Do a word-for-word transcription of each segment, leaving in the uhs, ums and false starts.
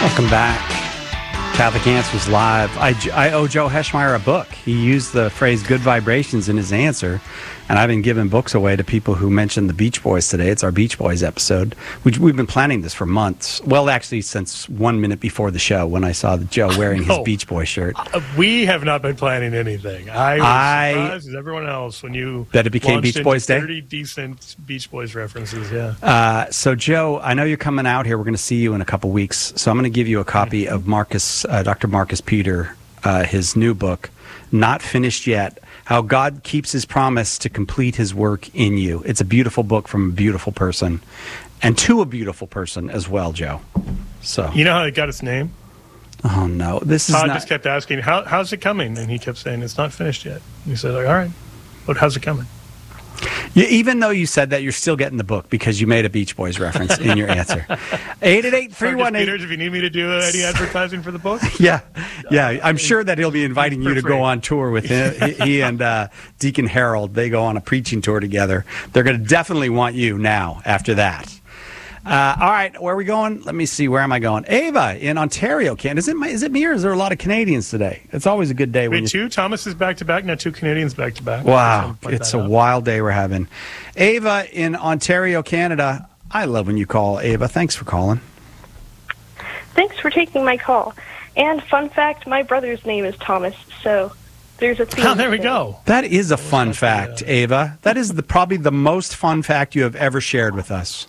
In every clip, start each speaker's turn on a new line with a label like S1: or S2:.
S1: Welcome back. Catholic Answers Live. I, I owe Joe Heschmeyer a book. He used the phrase good vibrations in his answer, and I've been giving books away to people who mentioned the Beach Boys today. It's our Beach Boys episode. We, we've been planning this for months. Well, actually, since one minute before the show when I saw Joe wearing his
S2: no,
S1: Beach Boy shirt.
S2: Uh, we have not been planning anything. I was
S1: I,
S2: surprised as everyone else when you
S1: that it became Beach Boys Day?
S2: thirty decent Beach Boys references, yeah.
S1: Uh, so, Joe, I know you're coming out here. We're going to see you in a couple weeks. So I'm going to give you a copy of Marcus, uh, Doctor Marcus Peter, uh, his new book, Not Finished Yet, How God Keeps His Promise to Complete His Work in You. It's a beautiful book from a beautiful person, and to a beautiful person as well, Joe. So
S2: You know how it got its name?
S1: Oh, no. This is
S2: Todd
S1: not...
S2: just kept asking, How, how's it coming? And he kept saying, it's not finished yet. And he said, like, all right, but how's it coming?
S1: You, even though you said that, you're still getting the book because you made a Beach Boys reference in your answer. eight eight eight, three one eight
S2: Peters, if you need me to do any advertising for the book?
S1: Yeah, yeah. I'm sure that he'll be inviting you to
S2: free.
S1: go on tour with him. He, he and uh, Deacon Harold, they go on a preaching tour together. They're going to definitely want you now after that. Uh, all right, where are we going? Let me see. Where am I going? Ava in Ontario, Canada. Is it, my, is it me or is there a lot of Canadians today? It's always a good day.
S2: We
S1: when
S2: had
S1: you...
S2: two Thomases back-to-back, now two Canadians back-to-back.
S1: Wow,
S2: So
S1: it's a
S2: out.
S1: wild day we're having. Ava in Ontario, Canada. I love when you call, Ava. Thanks for calling.
S3: Thanks for taking my call. And fun fact, my brother's name is Thomas, so there's a theme.
S2: Oh, there we go.
S1: That is a fun fact, Ava. That is the, probably the most fun fact you have ever shared with us.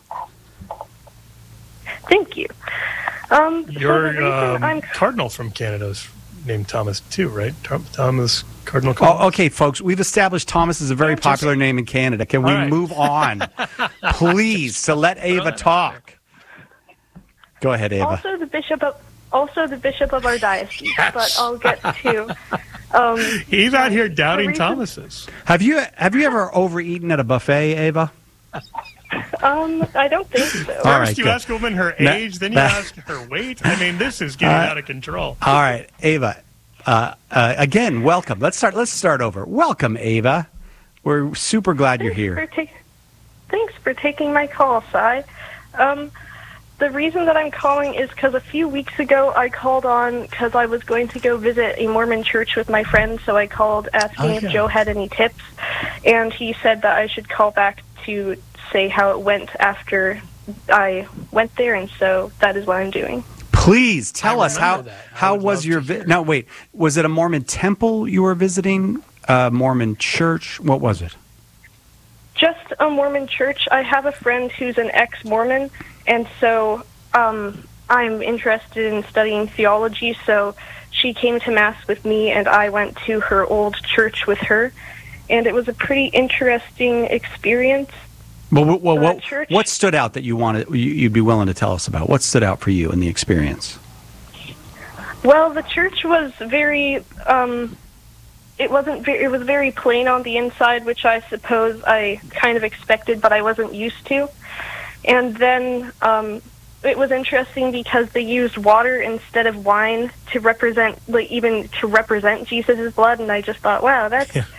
S3: Thank you. Um,
S2: Your
S3: so
S2: um,
S3: I'm...
S2: cardinal from Canada is named Thomas, too, right? Thomas Cardinal Collins.
S1: Oh, okay, folks, we've established Thomas is a very
S2: I'm just-
S1: popular name in Canada. Can we
S2: All right.
S1: move on, please, to let Ava talk? Go ahead, Ava.
S3: Also the bishop of also the bishop of our diocese,
S2: Yes.
S3: but I'll get to. Um,
S2: He's out here doubting
S3: the reason-
S2: Thomases.
S1: Have you have you ever overeaten at a buffet, Ava?
S3: Um, I don't think so.
S1: All
S2: First,
S1: right,
S2: you
S1: good.
S2: ask a woman her
S1: Nah,
S2: age, then you
S1: nah.
S2: ask her weight. I mean, this is getting
S1: Uh,
S2: out of control.
S1: All right, Ava. Uh, uh, again, welcome. Let's start. Let's start over. Welcome, Ava. We're super glad you're
S3: Thanks
S1: here.
S3: for ta- Thanks for taking my call, Cy. Um, the reason that I'm calling is because a few weeks ago I called on because I was going to go visit a Mormon church with my friends, so I called asking
S2: Oh, yeah.
S3: if Joe had any tips, and he said that I should call back to say how it went after I went there, and so that is what I'm doing.
S1: Please tell
S2: I
S1: us how
S2: remember that. I
S1: how
S2: would
S1: was
S2: love
S1: your
S2: to
S1: vi-
S2: hear.
S1: no wait was it a Mormon temple you were visiting, a Mormon church? What was it?
S3: Just a Mormon church. I have a friend who's an ex-Mormon, and so um, I'm interested in studying theology, so she came to Mass with me, and I went to her old church with her, and it was a pretty interesting experience.
S1: Well, well, well
S3: Uh,
S1: what,
S3: church.
S1: what stood out that you wanted you, you'd be willing to tell us about? What stood out for you in the experience?
S3: Well, the church was very, um, it wasn't very, it was very plain on the inside, which I suppose I kind of expected, but I wasn't used to. And then um, it was interesting because they used water instead of wine to represent, like even to represent Jesus' blood, and I just thought, wow, that's
S2: Yeah.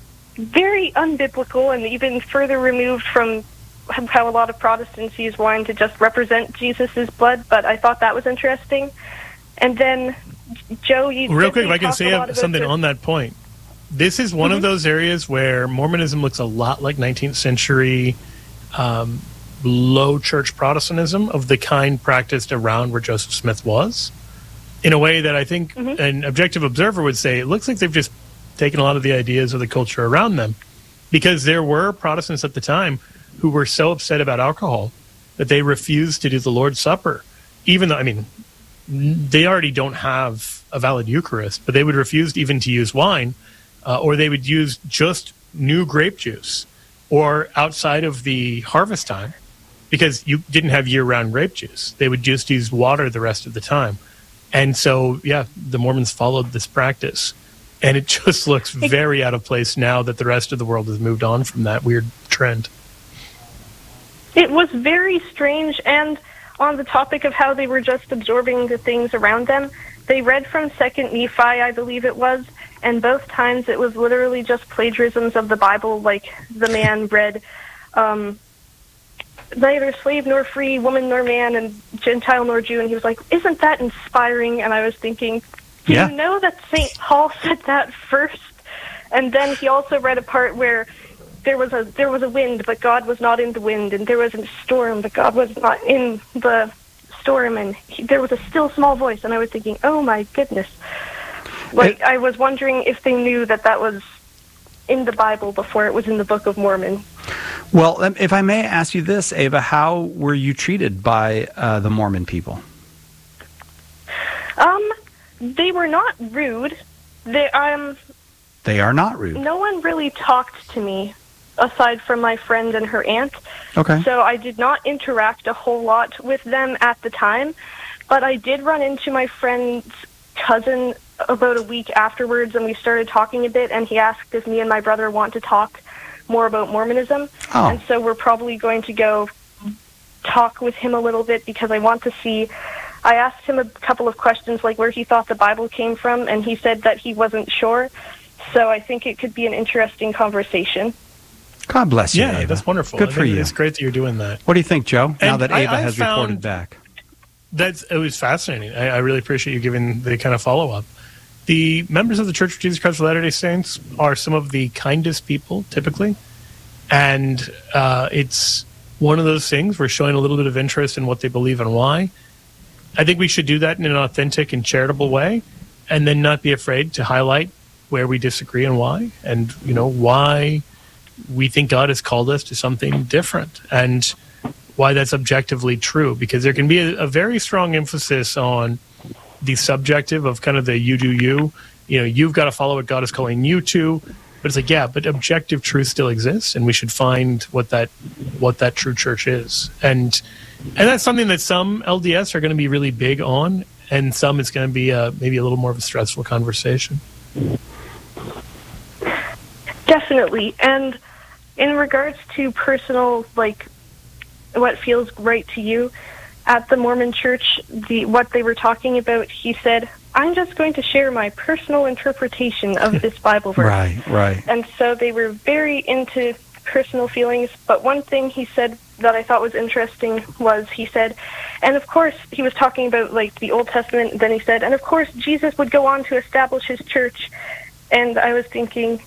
S3: very unbiblical and even further removed from how a lot of Protestants use wine to just represent Jesus' blood, but I thought that was interesting. And then, Joe, you
S2: Real
S3: did
S2: quick, if I can
S3: talk
S2: say
S3: a lot about
S2: something
S3: the-
S2: on that point. This is one
S3: Mm-hmm.
S2: of those areas where Mormonism looks a lot like nineteenth century um, low church Protestantism of the kind practiced around where Joseph Smith was, in a way that I think
S3: Mm-hmm.
S2: an objective observer would say it looks like they've just taken a lot of the ideas of the culture around them, because there were Protestants at the time who were so upset about alcohol that they refused to do the Lord's Supper, even though, I mean, they already don't have a valid Eucharist, but they would refuse even to use wine, uh, or they would use just new grape juice, or outside of the harvest time, because you didn't have year-round grape juice. They would just use water the rest of the time. And so, yeah, the Mormons followed this practice. And it just looks very out of place now that the rest of the world has moved on from that weird trend.
S3: It was very strange, and on the topic of how they were just absorbing the things around them, they read from Second Nephi, I believe it was, and both times it was literally just plagiarisms of the Bible, like the man read um, neither slave nor free, woman nor man, and Gentile nor Jew. And he was like, isn't that inspiring? And I was thinking, do
S1: Yeah.
S3: you know that Saint Paul said that first? And then he also read a part where there was a there was a wind, but God was not in the wind, and there was a storm, but God was not in the storm, and he, there was a still small voice. And I was thinking, oh my goodness. Like,
S1: It-
S3: I was wondering if they knew that that was in the Bible before it was in the Book of Mormon.
S1: Well, um, if I may ask you this, Ava, how were you treated by uh, the Mormon people?
S3: Um, they were not rude. They um,
S1: They are not rude.
S3: no one really talked to me aside from my friend and her aunt.
S1: Okay.
S3: So I did not interact a whole lot with them at the time, but I did run into my friend's cousin about a week afterwards, and we started talking a bit, and he asked if me and my brother want to talk more about Mormonism.
S1: Oh.
S3: And so we're probably going to go talk with him a little bit, because I want to see. I asked him a couple of questions, like where he thought the Bible came from, and he said that he wasn't sure. So I think it could be an interesting conversation.
S1: God bless you,
S2: Yeah,
S1: Ava.
S2: that's wonderful.
S1: Good
S2: I
S1: for
S2: think
S1: you.
S2: It's great that you're doing that.
S1: What do you think, Joe, now
S2: And
S1: that
S2: I-
S1: Ava
S2: I
S1: has
S2: found-
S1: reported back?
S2: That's it was fascinating. I, I really appreciate you giving the kind of follow up. The members of the Church of Jesus Christ of Latter-day Saints are some of the kindest people, typically, and uh, it's one of those things. We're showing a little bit of interest in what they believe and why. I think we should do that in an authentic and charitable way, and then not be afraid to highlight where we disagree and why, and you know why we think God has called us to something different, and why that's objectively true. Because there can be a, a very strong emphasis on the subjective of kind of the you do you. You know, you've got to follow what God is calling you to. But it's like, yeah, but objective truth still exists, and we should find what that what that true church is. And and that's something that some L D S are going to be really big on, and some it's going to be a, maybe a little more of a stressful conversation.
S3: Definitely. And in regards to personal, like, what feels right to you, at the Mormon Church, the what they were talking about, he said, I'm just going to share my personal interpretation of this Bible verse.
S1: Right, right.
S3: And so they were very into personal feelings. But one thing he said that I thought was interesting was he said, and of course, he was talking about like the Old Testament, then he said, and of course, Jesus would go on to establish his church. And I was thinking,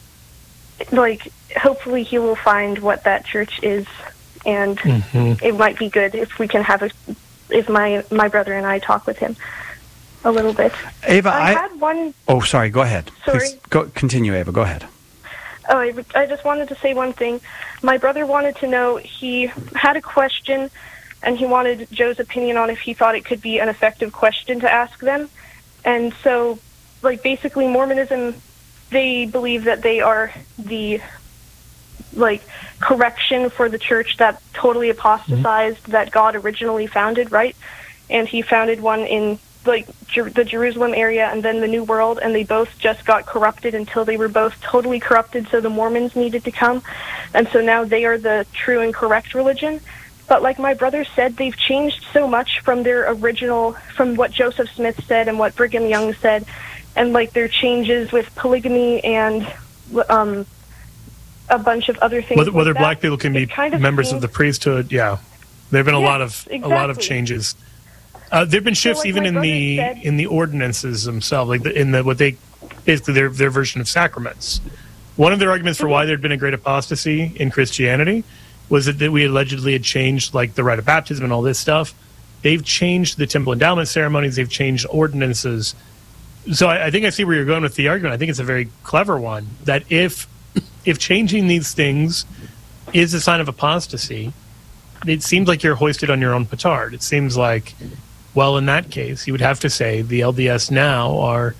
S3: like, hopefully he will find what that church is, and
S2: Mm-hmm.
S3: it might be good if we can have a, if my my brother and I talk with him a little bit.
S1: Ava,
S3: I,
S1: I...
S3: had one.
S1: Oh, sorry, go ahead.
S3: Sorry.
S1: Please, go, continue, Ava, go ahead.
S3: Oh, I, I just wanted to say one thing. My brother wanted to know, he had a question, and he wanted Joe's opinion on if he thought it could be an effective question to ask them. And so, like, basically Mormonism, they believe that they are the, like, correction for the church that totally apostatized, mm-hmm. that God originally founded, right? And he founded one in, like, Jer- the Jerusalem area and then the New World, and they both just got corrupted until they were both totally corrupted, so the Mormons needed to come. And so now they are the true and correct religion. But like my brother said, they've changed so much from their original, from what Joseph Smith said and what Brigham Young said, and like their changes with polygamy and um, a bunch of other things.
S2: Whether,
S3: like
S2: whether
S3: that.
S2: black people can be
S3: kind of
S2: members
S3: seems-
S2: of the priesthood, yeah, there have been a
S3: Yes,
S2: lot of a lot of
S3: exactly.
S2: changes. Uh, there have been shifts
S3: like
S2: even
S3: my
S2: in
S3: brother
S2: the
S3: said-
S2: in the ordinances themselves, like the, in the what they basically their their version of sacraments. One of their arguments for why there had been a great apostasy in Christianity was that, that we allegedly had changed like the rite of baptism and all this stuff. They've changed the temple endowment ceremonies. They've changed ordinances. So I, I think I see where you're going with the argument. I think it's a very clever one. That if if changing these things is a sign of apostasy, it seems like you're hoisted on your own petard. It seems like, well, in that case, you would have to say the L D S now are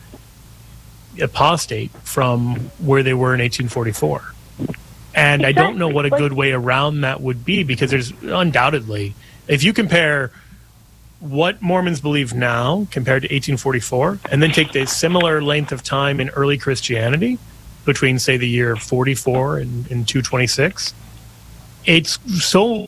S2: apostate from where they were in eighteen forty-four. And I don't know what a
S3: Exactly.
S2: good way around that would be, because there's undoubtedly, if you compare what Mormons believe now compared to eighteen forty-four, and then take the similar length of time in early Christianity between, say, the year forty-four and, and two twenty-six, it's so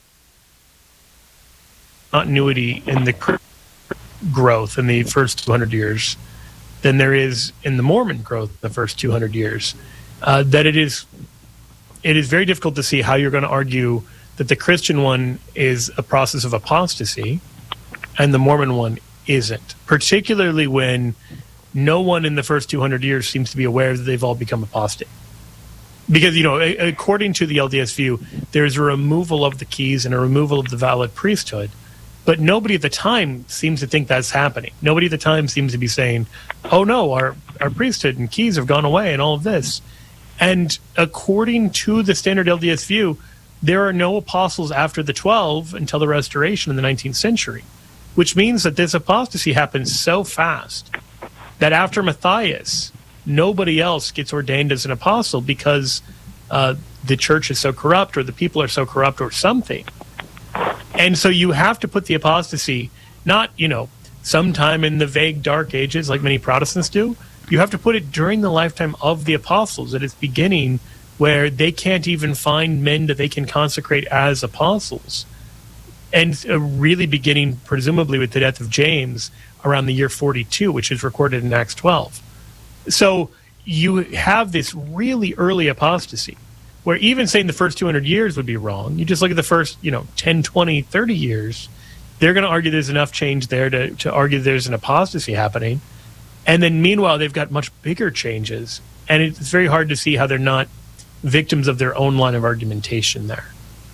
S2: continuity in the cr- growth in the first two hundred years than there is in the Mormon growth in the first two hundred years, uh, that it is it is very difficult to see how you're going to argue that the Christian one is a process of apostasy and the Mormon one isn't, particularly when no one in the first two hundred years seems to be aware that they've all become apostate. Because, you know, according to the L D S view, there's a removal of the keys and a removal of the valid priesthood. But nobody at the time seems to think that's happening. Nobody at the time seems to be saying, oh, no, our, our priesthood and keys have gone away and all of this. And according to the standard L D S view, there are no apostles after the twelve until the Restoration in the nineteenth century, which means that this apostasy happens so fast that after Matthias, nobody else gets ordained as an apostle because uh, the church is so corrupt or the people are so corrupt or something. And so you have to put the apostasy, not, you know, sometime in the vague dark ages like many Protestants do. You have to put it during the lifetime of the apostles at its beginning, where they can't even find men that they can consecrate as apostles. And uh, really beginning, presumably, with the death of James around the year forty-two, which is recorded in Acts twelve. So you have this really early apostasy, where even saying the first two hundred years would be wrong. You just look at the first, you know, ten, twenty, thirty years, they're going to argue there's enough change there to, to argue there's an apostasy happening. And then meanwhile, they've got much bigger changes. And it's very hard to see how they're not victims of their own line of argumentation there.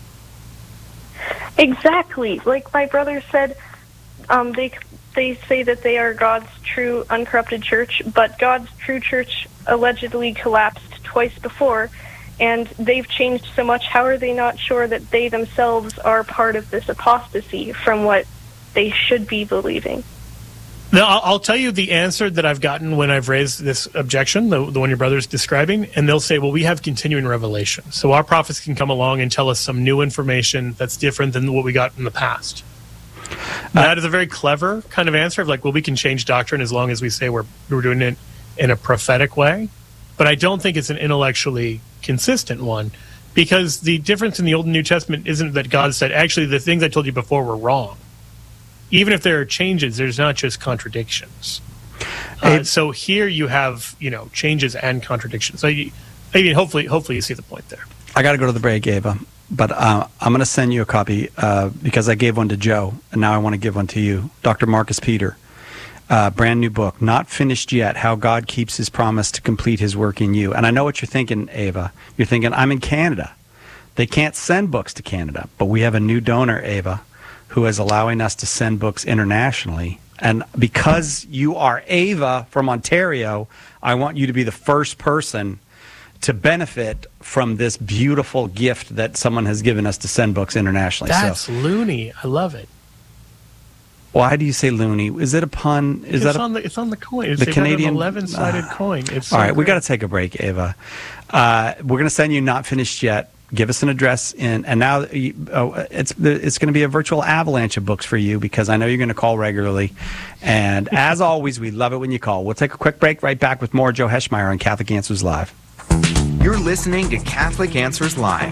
S3: Exactly. Like my brother said, um, they they say that they are God's true uncorrupted church, but God's true church allegedly collapsed twice before, and they've changed so much. How are they not sure that they themselves are part of this apostasy from what they should be believing?
S2: Now, I'll tell you the answer that I've gotten when I've raised this objection, the, the one your brother's describing, and they'll say, well, we have continuing revelation. So our prophets can come along and tell us some new information that's different than what we got in the past. Uh, that is a very clever kind of answer of like, well, we can change doctrine as long as we say we're, we're doing it in a prophetic way. But I don't think it's an intellectually consistent one, because the difference in the Old and New Testament isn't that God said, actually, the things I told you before were wrong. Even if there are changes, there's not just contradictions. Uh, so here you have, you know, changes and contradictions. So you, I mean, hopefully, hopefully you see the point there.
S1: I got to go to the break, Ava, but uh, I'm going to send you a copy uh, because I gave one to Joe, and now I want to give one to you. Doctor Marcus Peter, uh, brand new book, Not Finished Yet, How God Keeps His Promise to Complete His Work in You. And I know what you're thinking, Ava. You're thinking, I'm in Canada. They can't send books to Canada, but we have a new donor, Ava, who is allowing us to send books internationally. And because you are Ava from Ontario, I want you to be the first person to benefit from this beautiful gift that someone has given us to send books internationally.
S2: That's
S1: so,
S2: loony. I love it.
S1: Why do you say loony? Is it a pun? Is
S2: it's
S1: that a,
S2: on the it's on the coin? It's
S1: the Canadian
S2: an eleven-sided uh, coin. It's so
S1: all right.
S2: great.
S1: We got to take a break, Ava. Uh, we're going to send you Not Finished Yet. Give us an address, in, and now oh, it's it's going to be a virtual avalanche of books for you, because I know you're going to call regularly. And as always, we love it when you call. We'll take a quick break. Right back with more Joe Heschmeyer on Catholic Answers Live.
S4: You're listening to Catholic Answers Live.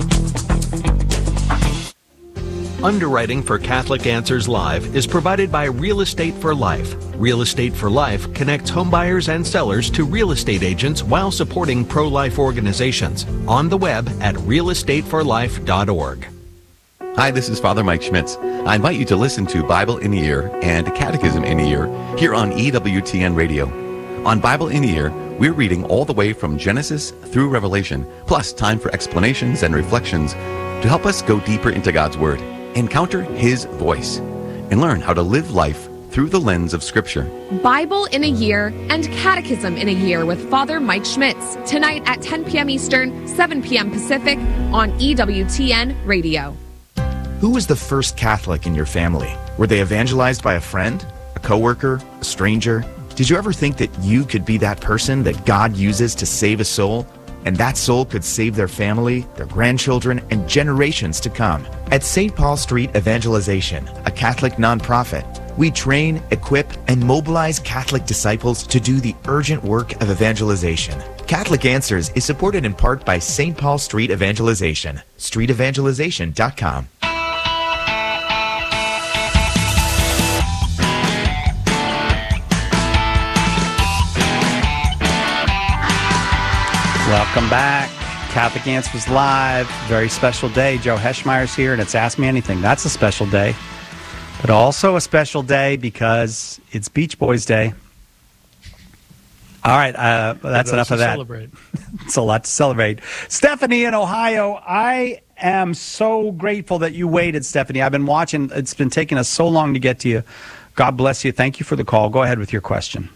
S5: Underwriting for Catholic Answers Live is provided by Real Estate for Life. Real Estate for Life connects homebuyers and sellers to real estate agents while supporting pro-life organizations. On the web at real estate for life dot org.
S6: Hi, this is Father Mike Schmitz. I invite you to listen to Bible in a Year and Catechism in a Year here on E W T N Radio. On Bible in a Year, we're reading all the way from Genesis through Revelation, plus time for explanations and reflections to help us go deeper into God's Word, encounter His voice, and learn how to live life through the lens of Scripture.
S7: Bible in a Year and Catechism in a Year with Father Mike Schmitz, tonight at ten p.m. Eastern, seven p.m. Pacific on E W T N Radio.
S8: Who was the first Catholic in your family? Were they evangelized by a friend, a coworker, a stranger? Did you ever think that you could be that person that God uses to save a soul? And that soul could save their family, their grandchildren, and generations to come. At Saint Paul Street Evangelization, a Catholic nonprofit, we train, equip, and mobilize Catholic disciples to do the urgent work of evangelization. Catholic Answers is supported in part by Saint Paul Street Evangelization, street evangelization dot com.
S1: Welcome back. Catholic Answers Live. Very special day. Joe Heschmeyer's here, and it's Ask Me Anything. That's a special day. But also a special day because it's Beach Boys Day. All right, uh, that's enough of that.
S2: Celebrate.
S1: It's a lot to celebrate. Stephanie in Ohio, I am so grateful that you waited, Stephanie. I've been watching. It's been taking us so long to get to you. God bless you. Thank you for the call. Go ahead with your question.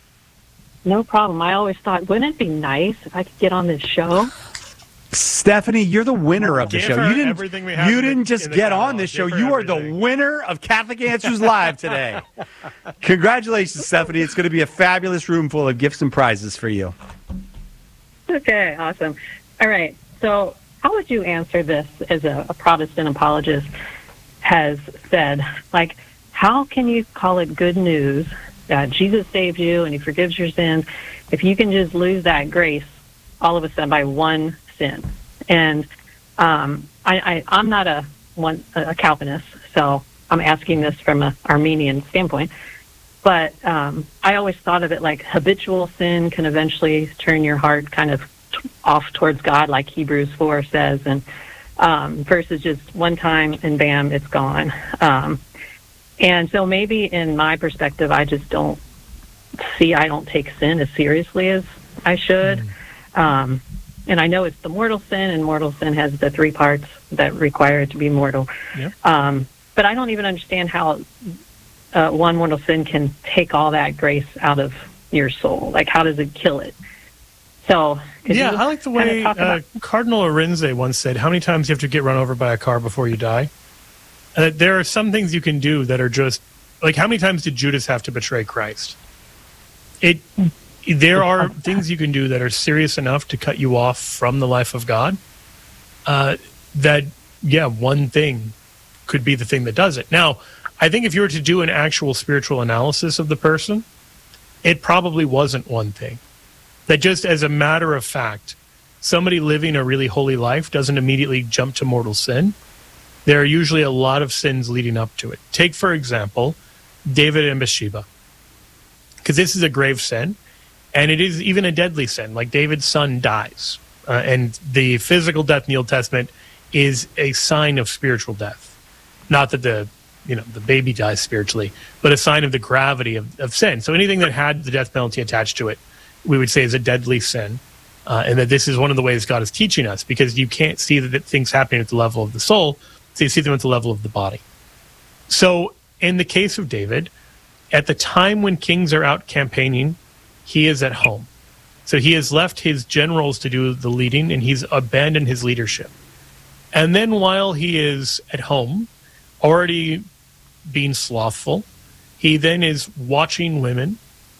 S9: No problem. I always thought, wouldn't it be nice if I could get on this show?
S1: Stephanie, you're the winner of the
S2: Give
S1: show.
S2: her
S1: You didn't.
S2: everything we have
S1: You
S2: in the-
S1: didn't
S2: in
S1: just
S2: the
S1: get on
S2: catalog.
S1: this show.
S2: Give her
S1: You are the
S2: everything.
S1: winner of Catholic Answers Live today. Congratulations, Stephanie. It's going to be a fabulous room full of gifts and prizes for you.
S9: Okay, awesome. All right. So how would you answer this as a, a Protestant apologist has said? Like, how can you call it good news that Jesus saved you and he forgives your sins if you can just lose that grace all of a sudden by one sin? And um, I, I, I'm not a, one, a Calvinist, so I'm asking this from an Armenian standpoint. But um, I always thought of it like habitual sin can eventually turn your heart kind of t- off towards God, like Hebrews four says, and um, versus just one time and bam, it's gone. Um, and so maybe in my perspective, I just don't see, I don't take sin as seriously as I should. Mm. Um, and I know it's the mortal sin, and mortal sin has the three parts that require it to be mortal.
S2: Yep.
S9: Um, but I don't even understand how uh, one mortal sin can take all that grace out of your soul. Like, how does it kill it? So, could
S2: yeah,
S9: you
S2: I like the
S9: kinda
S2: way
S9: talk about-
S2: uh, Cardinal Arinze once said, how many times do you have to get run over by a car before you die? Uh, there are some things you can do that are just, like, how many times did Judas have to betray Christ? It. There are things you can do that are serious enough to cut you off from the life of God. Uh, that, yeah, one thing could be the thing that does it. Now, I think if you were to do an actual spiritual analysis of the person, it probably wasn't one thing. That just as a matter of fact, somebody living a really holy life doesn't immediately jump to mortal sin. There are usually a lot of sins leading up to it. Take, for example, David and Bathsheba. Because this is a grave sin, and it is even a deadly sin. Like, David's son dies. Uh, and the physical death in the Old Testament is a sign of spiritual death. Not that the you know the baby dies spiritually, but a sign of the gravity of, of sin. So anything that had the death penalty attached to it, we would say is a deadly sin. Uh, and that this is one of the ways God is teaching us, because you can't see that things happening at the level of the soul, so you see them at the level of the body. So in the case of David, at the time when kings are out campaigning, he is at home. So he has left his generals to do the leading, and he's abandoned his leadership. And then while he is at home, already being slothful, he then is watching women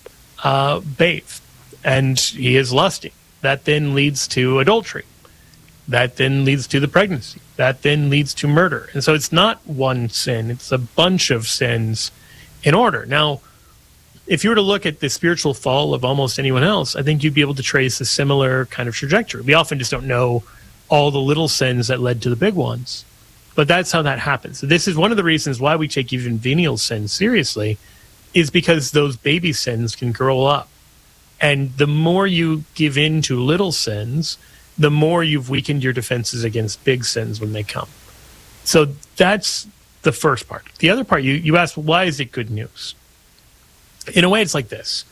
S2: uh, bathe, and he is lusting. That then leads to adultery. That then leads to the pregnancy. That then leads to murder. And so it's not one sin, it's a bunch of sins in order. Now, if you were to look at the spiritual fall of almost anyone else, I think you'd be able to trace a similar kind of trajectory. We often just don't know all the little sins that led to the big ones. But that's how that happens. So this is one of the reasons why we take even venial sins seriously, is because those baby sins can grow up. And the more you give in to little sins, the more you've weakened your defenses against big sins when they come. So that's the first part. The other part, you, you asked, why is it good news? In a way, it's like this.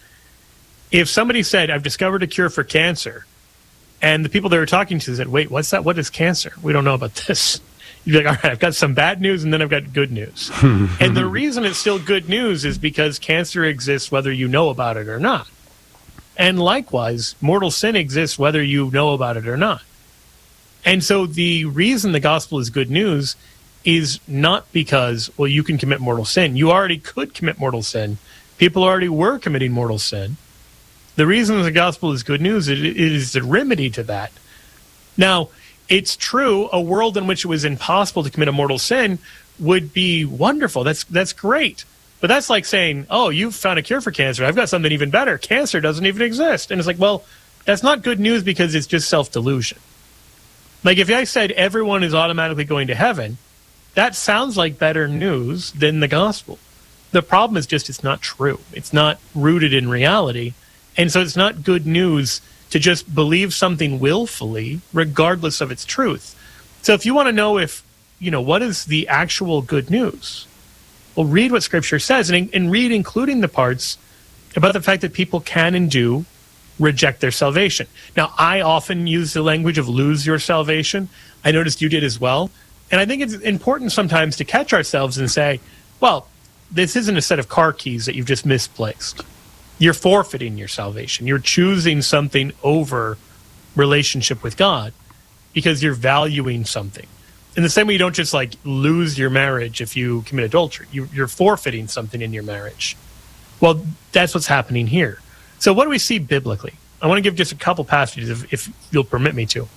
S2: If somebody said, I've discovered a cure for cancer, and the people they were talking to said, wait, what's that? What is cancer? We don't know about this. You'd be like, all right, I've got some bad news, and then I've got good news. And the reason it's still good news is because cancer exists whether you know about it or not. And likewise, mortal sin exists whether you know about it or not. And so the reason the gospel is good news is not because, well, you can commit mortal sin. You already could commit mortal sin. People already were committing mortal sin. The reason the gospel is good news is it is the remedy to that. Now, it's true, a world in which it was impossible to commit a mortal sin would be wonderful. That's that's great. But that's like saying, oh, you've found a cure for cancer. I've got something even better. Cancer doesn't even exist. And it's like, well, that's not good news because it's just self-delusion. Like, if I said everyone is automatically going to heaven, that sounds like better news than the gospel. The problem is just it's not true. It's not rooted in reality. And so it's not good news to just believe something willfully, regardless of its truth. So if you want to know if, you know, what is the actual good news? Well, read what Scripture says, and, and read including the parts about the fact that people can and do reject their salvation. Now, I often use the language of lose your salvation. I noticed you did as well. And I think it's important sometimes to catch ourselves and say, well, this isn't a set of car keys that you've just misplaced. You're forfeiting your salvation. You're choosing something over relationship with God because you're valuing something. In the same way, you don't just like lose your marriage if you commit adultery. You, you're forfeiting something in your marriage. Well, that's what's happening here. So what do we see biblically? I want to give just a couple passages, if, if you'll permit me to.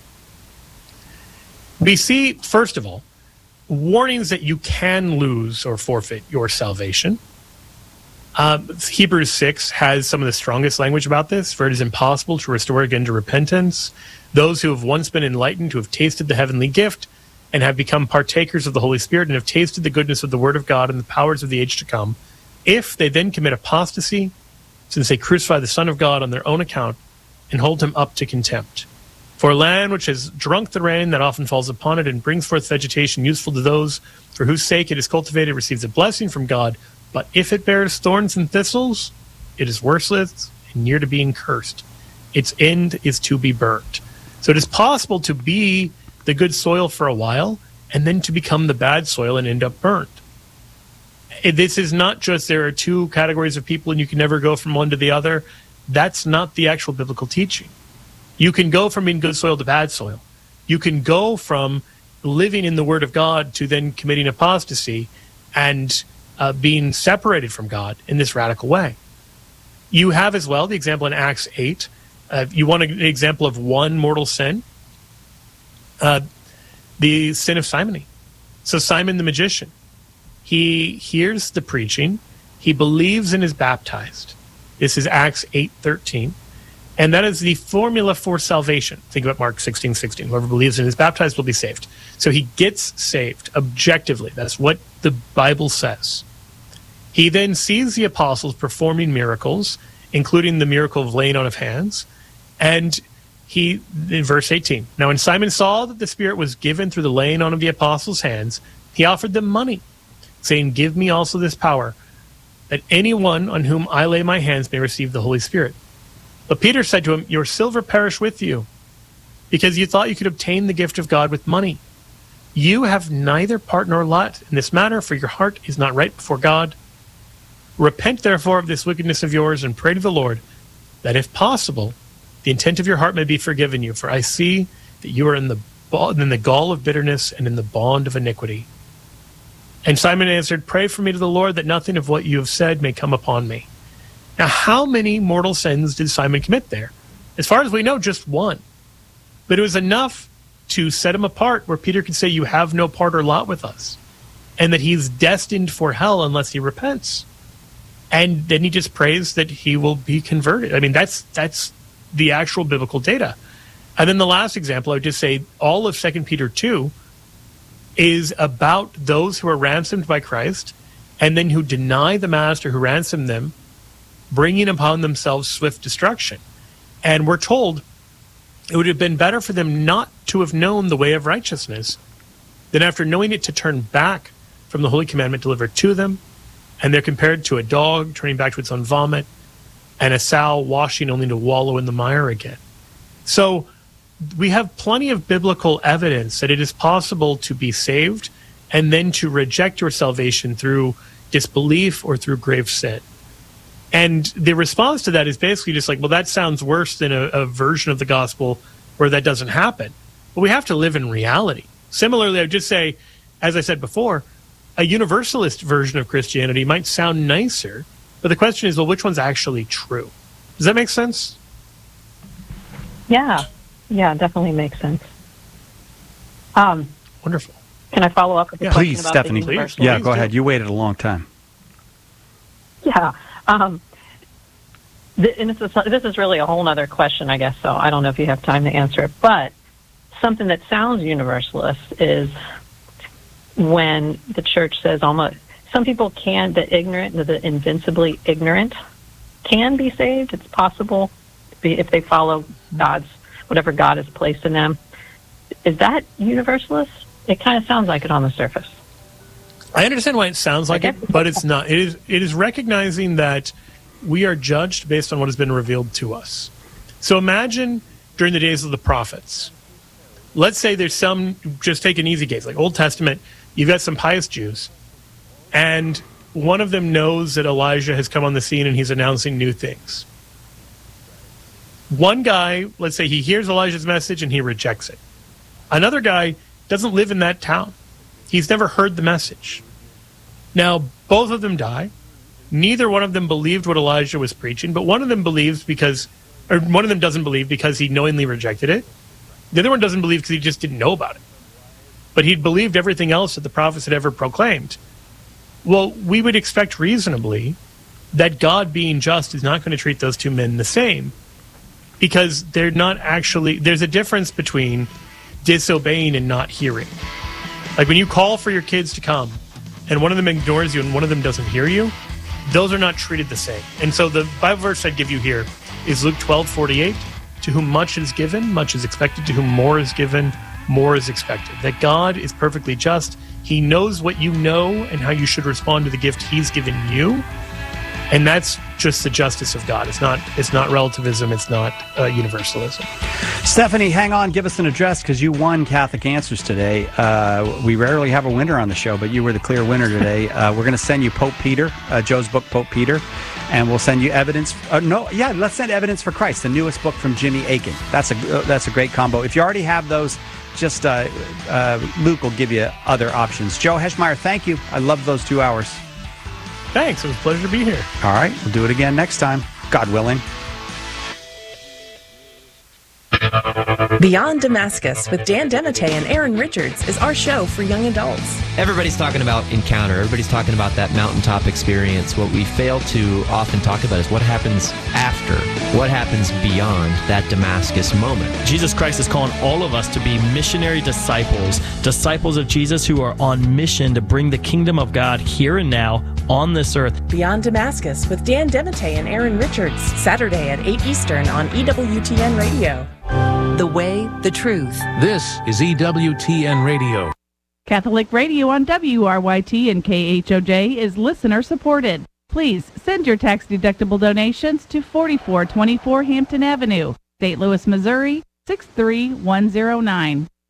S2: We see, first of all, warnings that you can lose or forfeit your salvation. Um, Hebrews six has some of the strongest language about this, for it is impossible to restore again to repentance those who have once been enlightened, who have tasted the heavenly gift, and have become partakers of the Holy Spirit, and have tasted the goodness of the Word of God and the powers of the age to come, if they then commit apostasy, since they crucify the Son of God on their own account, and hold him up to contempt. For a land which has drunk the rain that often falls upon it, and brings forth vegetation useful to those for whose sake it is cultivated, receives a blessing from God, but if it bears thorns and thistles, it is worthless and near to being cursed. Its end is to be burnt. So it is possible to be the good soil for a while and then to become the bad soil and end up burnt. This is not just there are two categories of people and you can never go from one to the other. That's not the actual biblical teaching. You can go from being good soil to bad soil. You can go from living in the Word of God to then committing apostasy and Uh, being separated from God in this radical way. You have as well the example in Acts eight. Uh, you want an example of one mortal sin? Uh, the sin of simony. So Simon the magician, he hears the preaching, he believes and is baptized. This is Acts eight thirteen. And that is the formula for salvation. Think about Mark sixteen sixteen. Whoever believes and is baptized will be saved. So he gets saved objectively. That's what the Bible says. He then sees the apostles performing miracles, including the miracle of laying on of hands. And he, in verse eighteen, now when Simon saw that the Spirit was given through the laying on of the apostles' hands, he offered them money, saying, give me also this power, that anyone on whom I lay my hands may receive the Holy Spirit. But Peter said to him, your silver perish with you, because you thought you could obtain the gift of God with money. You have neither part nor lot in this matter, for your heart is not right before God. Repent, therefore, of this wickedness of yours, and pray to the Lord, that if possible, the intent of your heart may be forgiven you. For I see that you are in the, in the gall of bitterness and in the bond of iniquity. And Simon answered, pray for me to the Lord, that nothing of what you have said may come upon me. Now, how many mortal sins did Simon commit there? As far as we know, just one. But it was enough to set him apart where Peter could say, you have no part or lot with us, and that he's destined for hell unless he repents. And then he just prays that he will be converted. I mean, that's that's the actual biblical data. And then the last example, I would just say all of Second Peter two is about those who are ransomed by Christ and then who deny the master who ransomed them, bringing upon themselves swift destruction. And we're told it would have been better for them not to have known the way of righteousness than after knowing it to turn back from the holy commandment delivered to them. And they're compared to a dog turning back to its own vomit and a sow washing only to wallow in the mire again. So we have plenty of biblical evidence that it is possible to be saved and then to reject your salvation through disbelief or through grave sin. And the response to that is basically just like, well, that sounds worse than a, a version of the gospel where that doesn't happen. But we have to live in reality. Similarly, I would just say, as I said before, a universalist version of Christianity might sound nicer, but the question is, well, which one's actually true? Does that make sense?
S9: Yeah, yeah, definitely makes sense. Um,
S2: Wonderful.
S9: Can I follow up with a
S1: yeah,
S9: question
S1: please,
S9: about
S1: Stephanie.
S9: the universalist?
S1: Yeah, go ahead. You waited a long time.
S9: Yeah. Um, th- and this is, this is really a whole other question, I guess, so I don't know if you have time to answer it. But something that sounds universalist is when the church says almost, some people can, the ignorant, the invincibly ignorant, can be saved. It's possible be- if they follow God's, whatever God has placed in them. Is that universalist? It kind of sounds like it on the surface.
S2: I understand why it sounds like it, but it's not. It is it is recognizing that we are judged based on what has been revealed to us. So imagine during the days of the prophets. Let's say there's some, just take an easy case, like Old Testament, you've got some pious Jews, and one of them knows that Elijah has come on the scene and he's announcing new things. One guy, let's say he hears Elijah's message and he rejects it. Another guy doesn't live in that town. He's never heard the message. Now, both of them die. Neither one of them believed what Elijah was preaching, but one of them believes because, or one of them doesn't believe because he knowingly rejected it. The other one doesn't believe because he just didn't know about it. But he'd believed everything else that the prophets had ever proclaimed. Well, we would expect reasonably that God, being just, is not going to treat those two men the same, because they're not actually, there's a difference between disobeying and not hearing. Like when you call for your kids to come and one of them ignores you and one of them doesn't hear you, those are not treated the same. And so the Bible verse I'd give you here is Luke twelve forty-eight. To whom much is given, much is expected. To whom more is given, more is expected. That God is perfectly just. He knows what you know and how you should respond to the gift he's given you. And that's just the justice of God. It's not it's not relativism. It's not uh, universalism.
S1: Stephanie, hang on. Give us an address because you won Catholic Answers today. Uh, we rarely have a winner on the show, but you were the clear winner today. Uh, we're going to send you Pope Peter, uh, Joe's book, Pope Peter, and we'll send you evidence. Uh, no, yeah, let's send Evidence for Christ, the newest book from Jimmy Akin. That's a uh, that's a great combo. If you already have those, just uh, uh, Luke will give you other options. Joe Heschmeyer, thank you. I love those two hours.
S2: Thanks. It was a pleasure to be here.
S1: All right. We'll do it again next time, God willing.
S10: Beyond Damascus with Dan Demite and Aaron Richards is our show for young adults.
S11: Everybody's talking about encounter. Everybody's talking about that mountaintop experience. What we fail to often talk about is what happens after, what happens beyond that Damascus moment.
S12: Jesus Christ is calling all of us to be missionary disciples, disciples of Jesus who are on mission to bring the kingdom of God here and now on this earth.
S10: Beyond Damascus with Dan Demite and Aaron Richards, Saturday at eight Eastern on E W T N Radio. The way, the truth.
S13: This is E W T N Radio.
S14: Catholic Radio on W R Y T and K H O J is listener supported. Please send your tax-deductible donations to forty-four twenty-four Hampton Avenue, Saint Louis, Missouri, six three one zero nine.